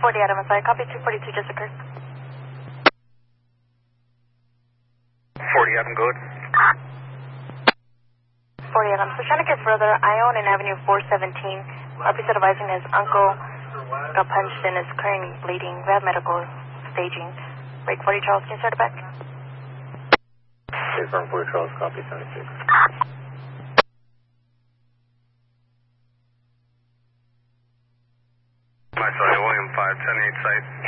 40 Adam, I'm sorry. Copy 242 just occurred. 40 Adam, good. 40 Adam. So trying to get further, Ione and Avenue 417. RP's advising his uncle got punched and is currently bleeding. We have medical staging. Break 40 Charles, can you start it back? Confirm 40 Charles, copy 76. My sorry, William 5, 10-8 site.